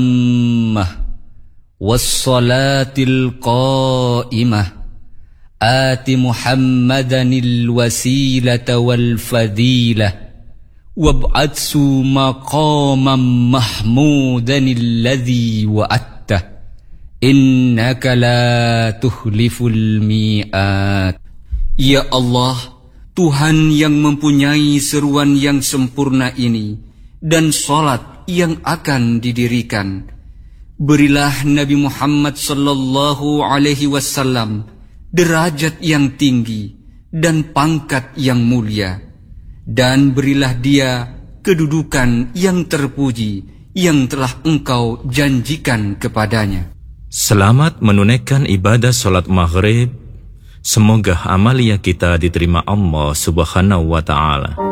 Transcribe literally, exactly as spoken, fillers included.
wassalatil qa'imah ati Muhammadanil wasilata wal fadilah wab'atsu maqaman mahmudanil ladzi wa'attah innaka la tuhliful mi'at. Ya Allah, Tuhan yang mempunyai seruan yang sempurna ini dan salat yang akan didirikan, berilah Nabi Muhammad sallallahu alaihi wasallam derajat yang tinggi dan pangkat yang mulia, dan berilah dia kedudukan yang terpuji yang telah Engkau janjikan kepadanya. Selamat menunaikan ibadah salat maghrib. Semoga amalia kita diterima Allah Subhanahu wa ta'ala.